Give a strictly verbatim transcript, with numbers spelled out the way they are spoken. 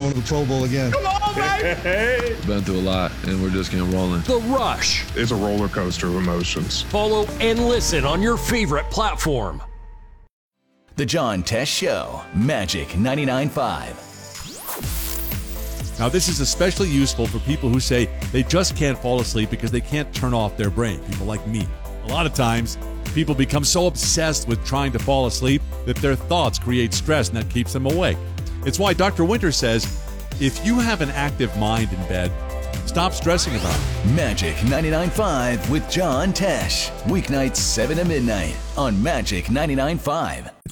going to the Pro Bowl again. Come on, baby! Been through a lot, and we're just getting rolling. The Rush. It's a roller coaster of emotions. Follow and listen on your favorite platform. The John Tesh Show, Magic ninety-nine point five. Now, this is especially useful for people who say they just can't fall asleep because they can't turn off their brain, people like me. A lot of times, people become so obsessed with trying to fall asleep that their thoughts create stress, and that keeps them awake. It's why Doctor Winter says, if you have an active mind in bed, stop stressing about it. Magic ninety-nine point five with John Tesh. Weeknights seven to midnight on Magic ninety-nine point five.